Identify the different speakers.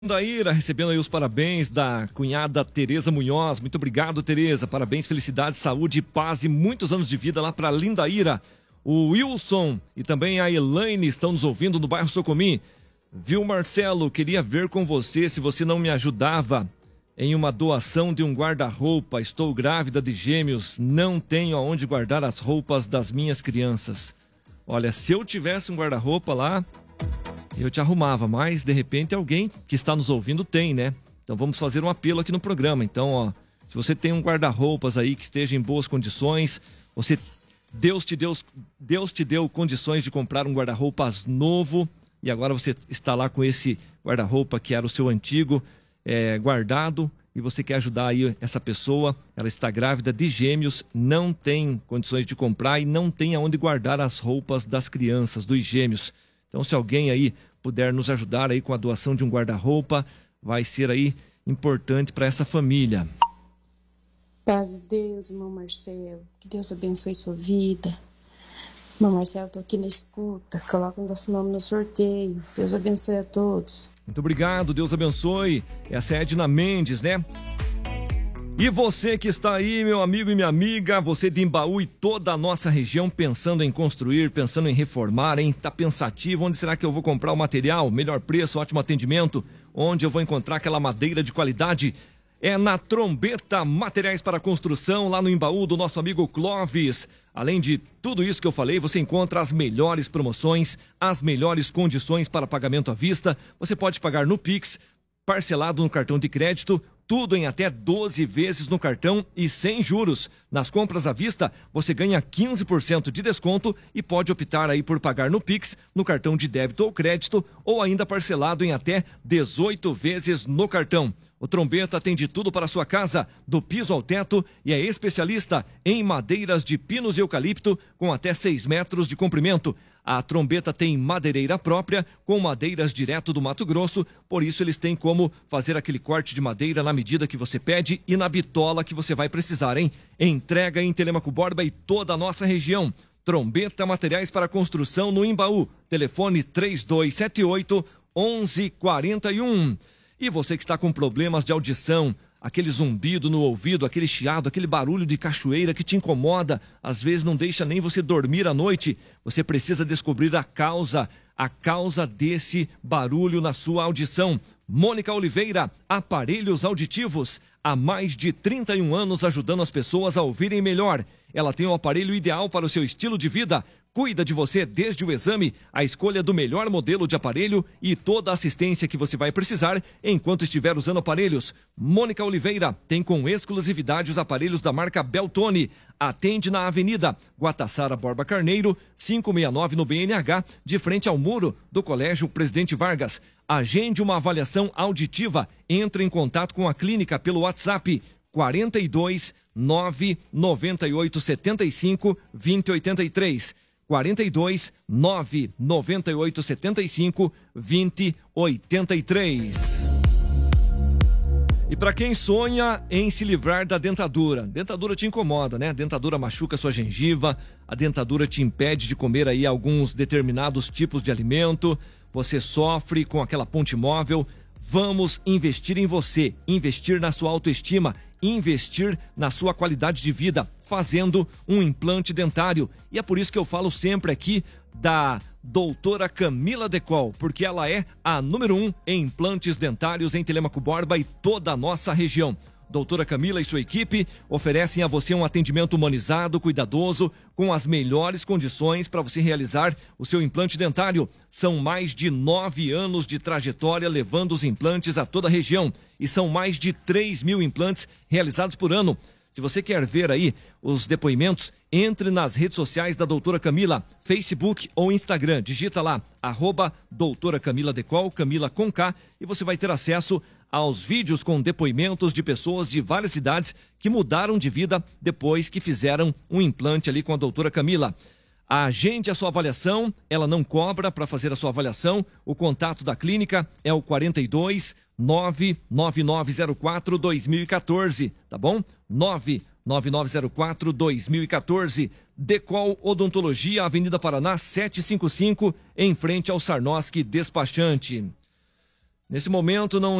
Speaker 1: Lindaíra, recebendo aí os parabéns da cunhada Tereza Munhoz. Muito obrigado, Tereza. Parabéns, felicidade, saúde, paz e muitos anos de vida lá para Lindaíra. O Wilson e também a Elaine estão nos ouvindo no bairro Socomi. Viu, Marcelo? Queria ver com você se você não me ajudava em uma doação de um guarda-roupa. Estou grávida de gêmeos, não tenho aonde guardar as roupas das minhas crianças. Olha, se eu tivesse um guarda-roupa lá, eu te arrumava, mas de repente alguém que está nos ouvindo tem, né? Então vamos fazer um apelo aqui no programa. Então, ó, se você tem um guarda-roupas aí que esteja em boas condições, Deus te deu condições de comprar um guarda-roupas novo e agora você está lá com esse guarda-roupa que era o seu antigo guardado e você quer ajudar aí essa pessoa, ela está grávida de gêmeos, não tem condições de comprar e não tem aonde guardar as roupas das crianças, dos gêmeos. Então, se alguém aí puder nos ajudar aí com a doação de um guarda-roupa, vai ser aí importante para essa família.
Speaker 2: Paz de Deus, irmão Marcelo. Que Deus abençoe sua vida. Irmão Marcelo, estou aqui na escuta. Coloca o nosso nome no sorteio. Deus abençoe a todos.
Speaker 1: Muito obrigado, Deus abençoe. Essa é a Edna Mendes, né? E você que está aí, meu amigo e minha amiga, você de Imbaú e toda a nossa região pensando em construir, pensando em reformar, tá pensativo, onde será que eu vou comprar o material? Melhor preço, ótimo atendimento, onde eu vou encontrar aquela madeira de qualidade? É na Trombeta Materiais para Construção, lá no Imbaú do nosso amigo Clóvis. Além de tudo isso que eu falei, você encontra as melhores promoções, as melhores condições para pagamento à vista. Você pode pagar no Pix, parcelado no cartão de crédito, tudo em até 12 vezes no cartão e sem juros. Nas compras à vista, você ganha 15% de desconto e pode optar aí por pagar no Pix, no cartão de débito ou crédito, ou ainda parcelado em até 18 vezes no cartão. O Trombeta tem de tudo para a sua casa, do piso ao teto, e é especialista em madeiras de pinos e eucalipto com até 6 metros de comprimento. A Trombeta tem madeireira própria, com madeiras direto do Mato Grosso, por isso eles têm como fazer aquele corte de madeira na medida que você pede e na bitola que você vai precisar, hein? Entrega em Telêmaco Borba e toda a nossa região. Trombeta Materiais para Construção no Imbaú. Telefone 3278-1141. E você que está com problemas de audição, aquele zumbido no ouvido, aquele chiado, aquele barulho de cachoeira que te incomoda, às vezes não deixa nem você dormir à noite, você precisa descobrir a causa desse barulho na sua audição. Mônica Oliveira, Aparelhos Auditivos, há mais de 31 anos ajudando as pessoas a ouvirem melhor. Ela tem o aparelho ideal para o seu estilo de vida. Cuida de você desde o exame, a escolha do melhor modelo de aparelho e toda a assistência que você vai precisar enquanto estiver usando aparelhos. Mônica Oliveira tem com exclusividade os aparelhos da marca Beltone. Atende na Avenida Guatassara Borba Carneiro, 569 no BNH, de frente ao muro do Colégio Presidente Vargas. Agende uma avaliação auditiva. Entre em contato com a clínica pelo WhatsApp 42 998 75 2083. 42 998 75 2083. E para quem sonha em se livrar da dentadura, dentadura te incomoda, né? A dentadura machuca sua gengiva, a dentadura te impede de comer aí alguns determinados tipos de alimento, você sofre com aquela ponte móvel. Vamos investir em você, investir na sua autoestima, investir na sua qualidade de vida, fazendo um implante dentário. E é por isso que eu falo sempre aqui da doutora Camila Decol, porque ela é a número 1 em implantes dentários em Telêmaco Borba e toda a nossa região. Doutora Camila e sua equipe oferecem a você um atendimento humanizado, cuidadoso, com as melhores condições para você realizar o seu implante dentário. São mais de 9 anos de trajetória levando os implantes a toda a região e são mais de 3.000 implantes realizados por ano. Se você quer ver aí os depoimentos, entre nas redes sociais da doutora Camila, Facebook ou Instagram, digita lá, @doutora Camila Decol, Camila com K, e você vai ter acesso aos vídeos com depoimentos de pessoas de várias idades que mudaram de vida depois que fizeram um implante ali com a doutora Camila. Agende a sua avaliação, ela não cobra para fazer a sua avaliação. O contato da clínica é o 42 99904 2014, tá bom? 99904 2014. Decol Odontologia, Avenida Paraná 755, em frente ao Sarnoski Despachante. Nesse momento não